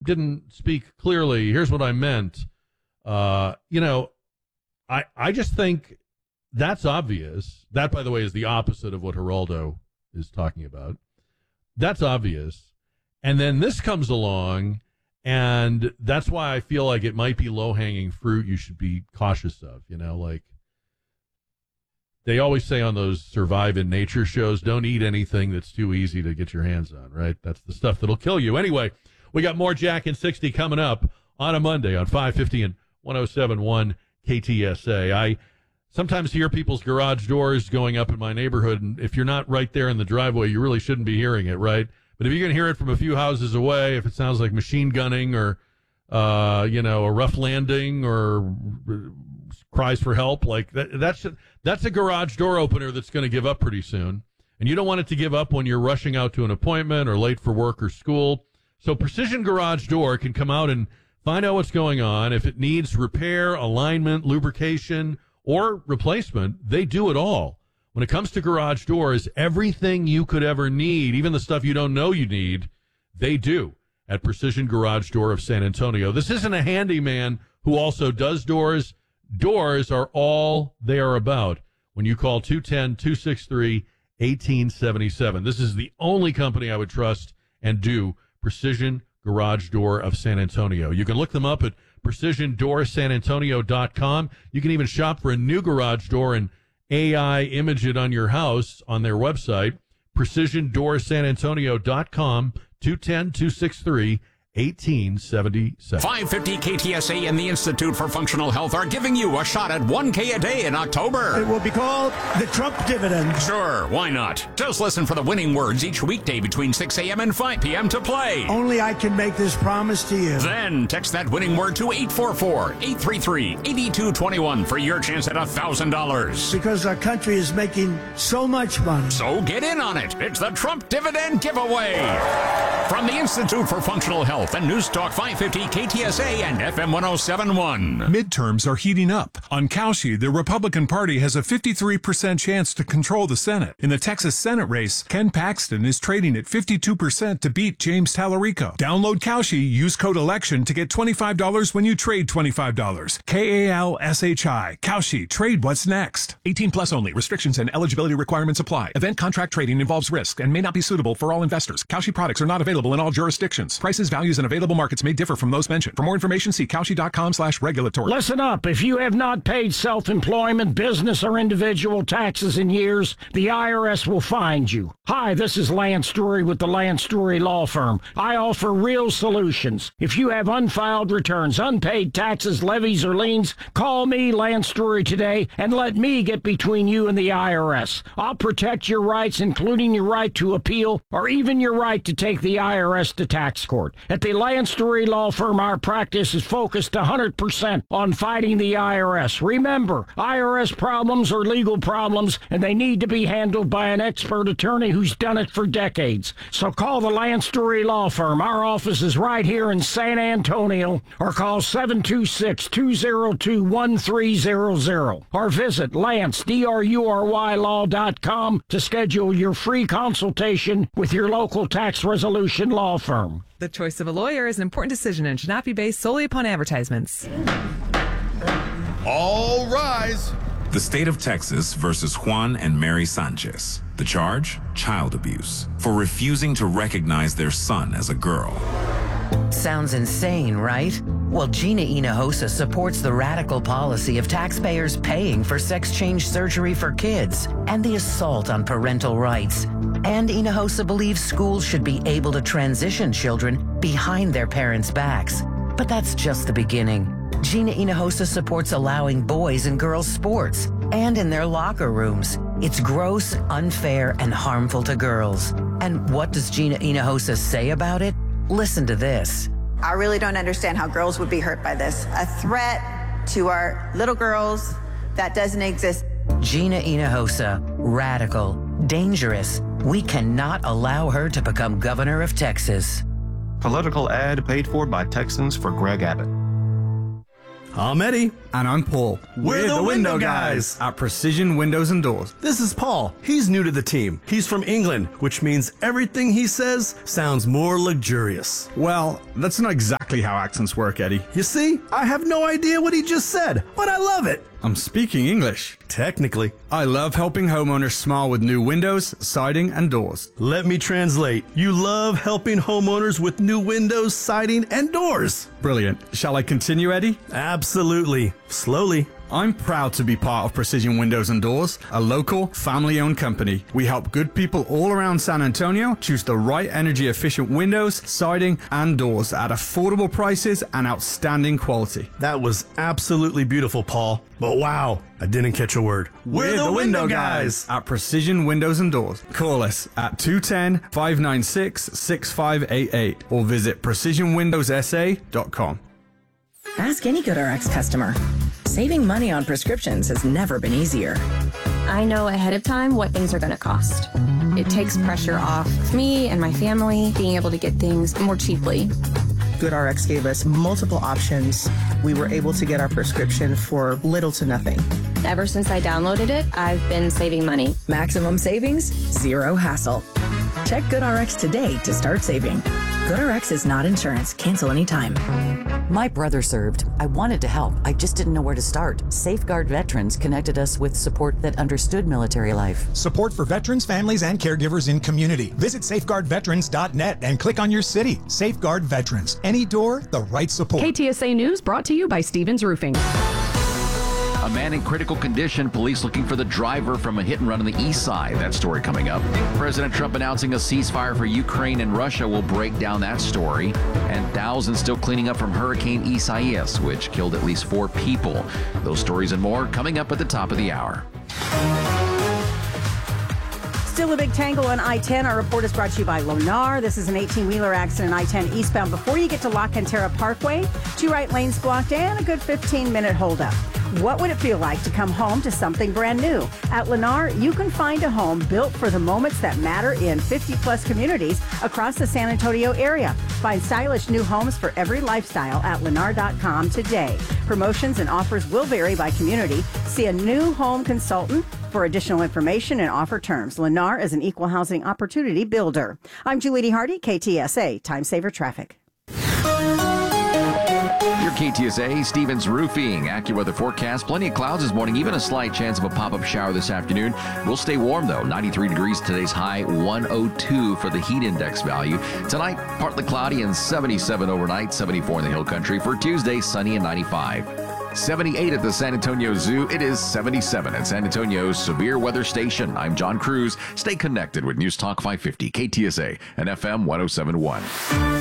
didn't speak clearly. Here's what I meant. I just think that's obvious. That, by the way, is the opposite of what Geraldo is talking about. That's obvious. And then this comes along, and that's why I feel like it might be low-hanging fruit you should be cautious of. Like they always say on those Survive in Nature shows, don't eat anything that's too easy to get your hands on, right? That's the stuff that'll kill you. Anyway, we got more Jack in 60 coming up on a Monday on 550 and 107.1 KTSA. I sometimes hear people's garage doors going up in my neighborhood, and if you're not right there in the driveway, you really shouldn't be hearing it, right? But if you can hear it from a few houses away, if it sounds like machine gunning or, a rough landing or cries for help, like that's a garage door opener that's going to give up pretty soon. And you don't want it to give up when you're rushing out to an appointment or late for work or school. So Precision Garage Door can come out and find out what's going on. If it needs repair, alignment, lubrication, or replacement, they do it all. When it comes to garage doors, everything you could ever need, even the stuff you don't know you need, they do at Precision Garage Door of San Antonio. This isn't a handyman who also does doors. Doors are all they are about. When you call 210-263-1877. This is the only company I would trust and do Precision Garage Door of San Antonio. You can look them up at precisiondoorsanantonio.com. You can even shop for a new garage door and AI image it on your house on their website, precisiondoorsanantonio.com, 210-263-1877. 550 KTSA and the Institute for Functional Health are giving you a shot at $1K a day in October. It will be called the Trump dividend. Sure, why not? Just listen for the winning words each weekday between 6 a.m. and 5 p.m. to play. Only I can make this promise to you. Then text that winning word to 844-833-8221 for your chance at $1,000. Because our country is making so much money. So get in on it. It's the Trump dividend giveaway. From the Institute for Functional Health and News Talk 550 KTSA and FM 107.1. Midterms are heating up. On Cauchy, the Republican Party has a 53% chance to control the Senate. In the Texas Senate race, Ken Paxton is trading at 52% to beat James Tallarico. Download Cauchy, use code ELECTION to get $25 when you trade $25. KALSHI. Cauchy. Trade what's next. 18 plus only. Restrictions and eligibility requirements apply. Event contract trading involves risk and may not be suitable for all investors. Cauchy products are not available in all jurisdictions. Prices, values, and available markets may differ from those mentioned. For more information, see Cauchy.com/regulatory. Listen up. If you have not paid self-employment, business, or individual taxes in years, the IRS will find you. Hi, this is Lance Drury with the Lance Drury Law Firm. I offer real solutions. If you have unfiled returns, unpaid taxes, levies, or liens, call me, Lance Drury, today, and let me get between you and the IRS. I'll protect your rights, including your right to appeal, or even your right to take the IRS to tax court. At the Lance Drury Law Firm, our practice is focused 100% on fighting the IRS. Remember, IRS problems are legal problems, and they need to be handled by an expert attorney who's done it for decades. So call the Lance Drury Law Firm. Our office is right here in San Antonio, or call 726-202-1300, or visit LanceDruryLaw.com to schedule your free consultation with your local tax resolution law firm. The choice of a lawyer is an important decision and should not be based solely upon advertisements. All rise. The state of Texas versus Juan and Mary Sanchez. The charge? Child abuse. For refusing to recognize their son as a girl. Sounds insane, right? Well, Gina Hinojosa supports the radical policy of taxpayers paying for sex change surgery for kids and the assault on parental rights. And Hinojosa believes schools should be able to transition children behind their parents' backs. But that's just the beginning. Gina Hinojosa supports allowing boys and girls sports and in their locker rooms. It's gross, unfair, and harmful to girls. And what does Gina Hinojosa say about it? Listen to this. I really don't understand how girls would be hurt by this. A threat to our little girls that doesn't exist. Gina Hinojosa, radical, dangerous. We cannot allow her to become governor of Texas. Political ad paid for by Texans for Greg Abbott. I'm Eddie. And I'm Paul. We're the window guys at Precision Windows and Doors. This is Paul. He's new to the team. He's from England, which means everything he says sounds more luxurious. Well, that's not exactly exactly how accents work, Eddie. You see, I have no idea what he just said, but I love it. I'm speaking English. Technically. I love helping homeowners smile with new windows, siding, and doors. Let me translate. You love helping homeowners with new windows, siding, and doors. Brilliant. Shall I continue, Eddie? Absolutely. Slowly. I'm proud to be part of Precision Windows and Doors, a local, family-owned company. We help good people all around San Antonio choose the right energy-efficient windows, siding, and doors at affordable prices and outstanding quality. That was absolutely beautiful, Paul. But wow, I didn't catch a word. We're the window guys at Precision Windows and Doors. Call us at 210-596-6588 or visit precisionwindowssa.com. Ask any GoodRx customer. Saving money on prescriptions has never been easier. I know ahead of time what things are going to cost. It takes pressure off me and my family being able to get things more cheaply. GoodRx gave us multiple options. We were able to get our prescription for little to nothing. Ever since I downloaded it, I've been saving money. Maximum savings, zero hassle. Check GoodRx today to start saving. GoodRx is not insurance. Cancel anytime. My brother served. I wanted to help. I just didn't know where to start. Safeguard Veterans connected us with support that understood military life. Support for veterans, families, and caregivers in community. Visit safeguardveterans.net and click on your city. Safeguard Veterans. Any door, the right support. KTSA News brought to you by Stevens Roofing. A man in critical condition, police looking for the driver from a hit and run on the east side. That story coming up. President Trump announcing a ceasefire for Ukraine and Russia. Will break down that story. And thousands still cleaning up from Hurricane Isaias, which killed at least 4 people. Those stories and more coming up at the top of the hour. Still a big tangle on I-10. Our report is brought to you by Lennar. This is an 18-wheeler accident I-10 eastbound. Before you get to La Cantera Parkway, 2 right lanes blocked and a good 15-minute holdup. What would it feel like to come home to something brand new? At Lennar, you can find a home built for the moments that matter in 50-plus communities across the San Antonio area. Find stylish new homes for every lifestyle at Lennar.com today. Promotions and offers will vary by community. See a new home consultant for additional information and offer terms. Lennar is an equal housing opportunity builder. I'm Julie Hardy, KTSA Time Saver Traffic. Your KTSA Stevens Roofing AccuWeather forecast. Plenty of clouds this morning, even a slight chance of a pop-up shower this afternoon. We'll stay warm, though. 93 degrees today's high, 102 for the heat index value. Tonight, partly cloudy and 77 overnight, 74 in the hill country. For Tuesday, sunny and 95. 78 at the San Antonio Zoo. It is 77 at San Antonio's Severe Weather Station. I'm John Cruz. Stay connected with News Talk 550, KTSA, and FM 107.1.